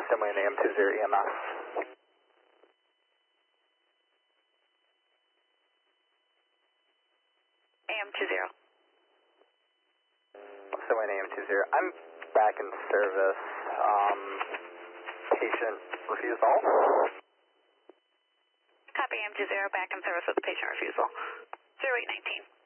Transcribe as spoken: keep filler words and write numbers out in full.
Assembly and A M two zero E M S. A M two zero. Assembly and A M two zero. I'm back in service. Um, patient refusal. Copy A M two zero, back in service with patient refusal. zero eight nineteen.